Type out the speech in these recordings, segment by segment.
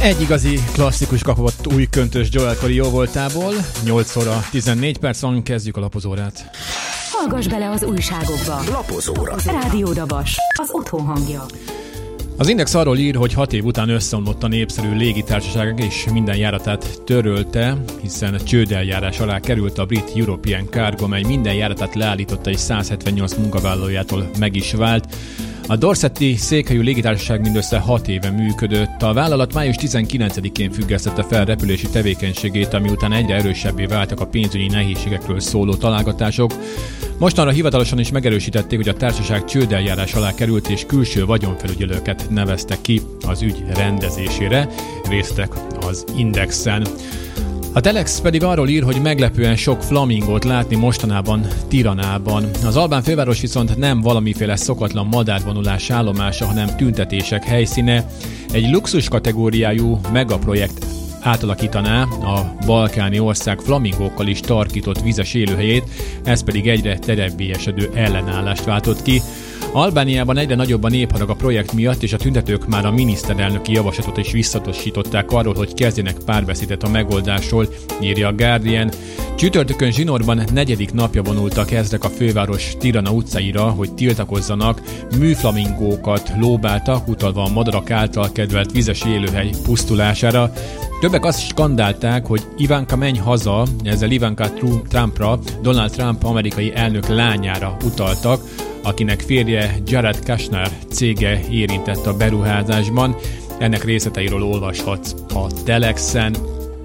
Egy igazi klasszikus kapott új köntös Joel Corey jóvoltából. 8 óra 14 perc van, kezdjük a lapozórát. Hallgass bele az újságokba. Lapozóra. Rádió Dabas, az otthon hangja. Az Index arról ír, hogy 6 év után összeomlott a népszerű légitársaság és minden járatát törölte, hiszen csődeljárás alá került a brit European Cargo, mely minden járatát leállította és 178 munkavállalójától meg is vált. A Dorseti székhelyű légitársaság mindössze 6 éve működött. A vállalat május 19-én függesztette fel repülési tevékenységét, ami után egyre erősebbé váltak a pénzügyi nehézségekről szóló találgatások. Mostanra hivatalosan is megerősítették, hogy a társaság csődeljárás alá került és külső vagyonfelügyelőket neveztek ki az ügy rendezésére, résztek az Indexen. A Telex pedig arról ír, hogy meglepően sok flamingót látni mostanában Tiranában. Az albán főváros viszont nem valamiféle szokatlan madárvonulás állomása, hanem tüntetések helyszíne. Egy luxus kategóriájú megaprojekt átalakítaná a balkáni ország flamingókkal is tarkított vizes élőhelyét, ez pedig egyre terebélyesedő ellenállást váltott ki. Albániában egyre nagyobb a népharag a projekt miatt, és a tüntetők már a miniszterelnöki javaslatot is visszatosították arról, hogy kezdjenek párbeszédet a megoldásról, írja a Guardian. Csütörtökön Zsinorban 4. napja vonultak ezrek a főváros Tirana utcáira, hogy tiltakozzanak, műflamingókat lóbáltak, utalva a madarak által kedvelt vizes élőhely pusztulására. Többek azt skandálták, hogy Ivanka menj haza, ezzel Ivanka Trumpra, Donald Trump amerikai elnök lányára utaltak, akinek férje Jared Kushner cége érintett a beruházásban. Ennek részleteiről olvashatsz a Telexen.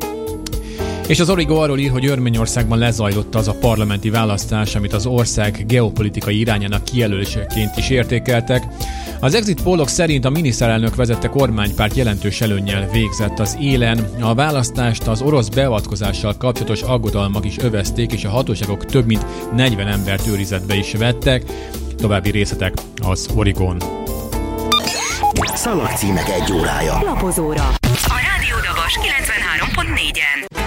És az Origo arról ír, hogy Örményországban lezajlott az a parlamenti választás, amit az ország geopolitikai irányának kijelöléseként is értékeltek. Az exit pollok szerint a miniszterelnök vezette kormánypárt jelentős előnnyel végzett az élen. A választást az orosz beavatkozással kapcsolatos aggodalmak is övezték, és a hatóságok több mint 40 embert őrizetbe is vettek. További részletek az Origon. Szalagcímek 1 órája. Lapozóra. A Rádió Dabas 93.4-en.